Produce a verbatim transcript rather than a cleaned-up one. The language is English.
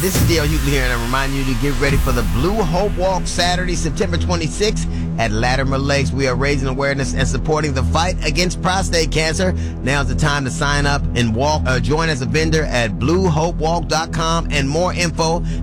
This is Dale Hughley here, and I remind you to get ready for the Blue Hope Walk Saturday, September twenty-sixth at Latimer Lakes. We are raising awareness and supporting the fight against prostate cancer. Now's the time to sign up and walk. Uh, join as a vendor at blue hope walk dot com, and more info